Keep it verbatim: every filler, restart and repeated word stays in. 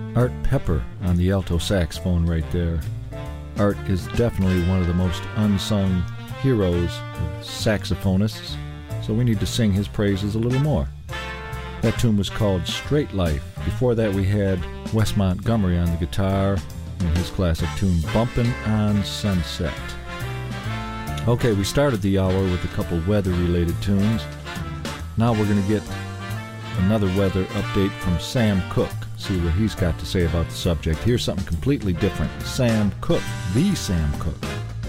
Art Pepper on the alto saxophone right there. Art is definitely one of the most unsung heroes of saxophonists, so we need to sing his praises a little more. That tune was called Straight Life. Before that we had Wes Montgomery on the guitar in his classic tune Bumpin' on Sunset. Okay, we started the hour with a couple weather-related tunes. Now we're going to get another weather update from Sam Cooke. See what he's got to say about the subject. Here's something completely different. Sam Cooke, the Sam Cooke.